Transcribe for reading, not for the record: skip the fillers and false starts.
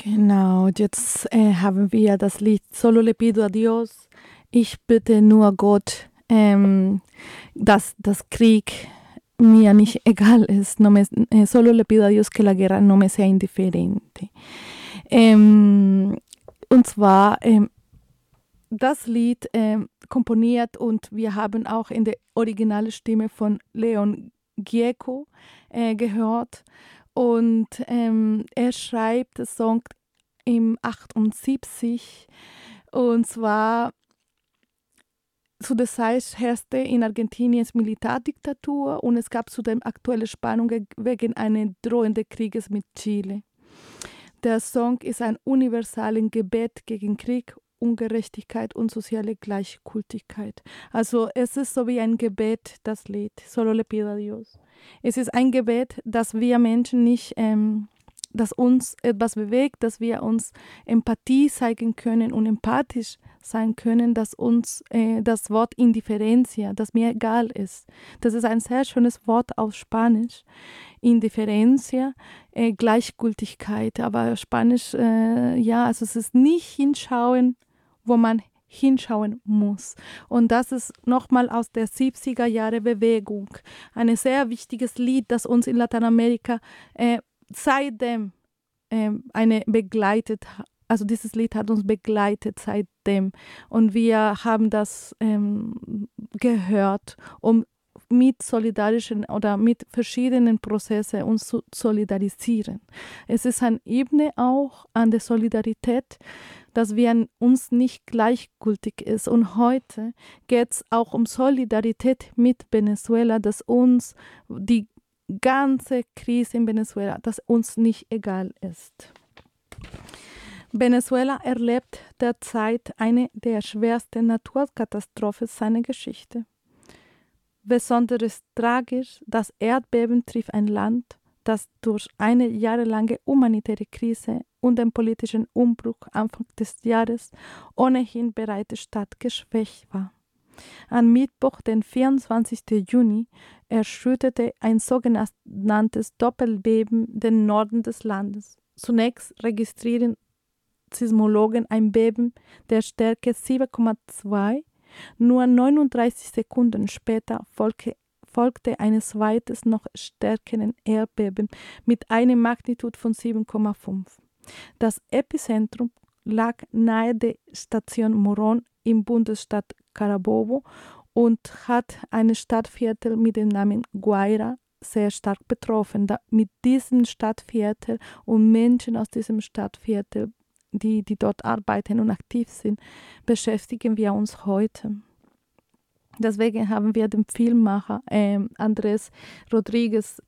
Genau, jetzt haben wir das Lied Solo le pido a Dios. Ich bitte nur Gott, dass das Krieg mir nicht egal ist. Solo le pido a Dios que la guerra no me sea indiferente. Und zwar das Lied komponiert und wir haben auch in der originalen Stimme von Leon Gieco gehört. Und er schreibt den Song im 78 und zwar zu der Zeit herrschte in Argentinien Militärdiktatur und es gab zudem aktuelle Spannungen wegen eines drohenden Krieges mit Chile. Der Song ist ein universales Gebet gegen Krieg, Ungerechtigkeit und soziale Gleichgültigkeit. Also es ist so wie ein Gebet, das Lied, Solo le pido a Dios. Es ist ein Gebet, dass wir Menschen nicht, dass uns etwas bewegt, dass wir uns Empathie zeigen können und empathisch sein können, dass uns das Wort Indifferencia, das mir egal ist. Das ist ein sehr schönes Wort aus Spanisch. Indifferencia, Gleichgültigkeit. Aber Spanisch, also es ist nicht hinschauen, wo man hinschauen muss. Und das ist nochmal aus der 70er Jahre Bewegung. Ein sehr wichtiges Lied, das uns in Lateinamerika seitdem begleitet hat. Also dieses Lied hat uns begleitet seitdem. Und wir haben das gehört, um mit solidarischen oder mit verschiedenen Prozessen uns zu solidarisieren. Es ist eine Ebene auch an der Solidarität, dass wir uns nicht gleichgültig ist. Und heute geht es auch um Solidarität mit Venezuela, dass uns die ganze Krise in Venezuela, dass uns nicht egal ist. Venezuela erlebt derzeit eine der schwersten Naturkatastrophen seiner Geschichte. Besonders tragisch, das Erdbeben trifft ein Land, das durch eine jahrelange humanitäre Krise und den politischen Umbruch Anfang des Jahres ohnehin bereits stark geschwächt war. Am Mittwoch, den 24. Juni, erschütterte ein sogenanntes Doppelbeben den Norden des Landes. Zunächst registrieren Seismologen ein Beben der Stärke 7,2. Nur 39 Sekunden später folgte ein zweites, noch stärkeres Erdbeben mit einer Magnitude von 7,5. Das Epizentrum lag nahe der Station Morón im Bundesstaat Carabobo und hat ein Stadtviertel mit dem Namen Guaira sehr stark betroffen. Mit diesem Stadtviertel und Menschen aus diesem Stadtviertel, die dort arbeiten und aktiv sind, beschäftigen wir uns heute. Deswegen haben wir den Filmemacher Andrés Rodríguez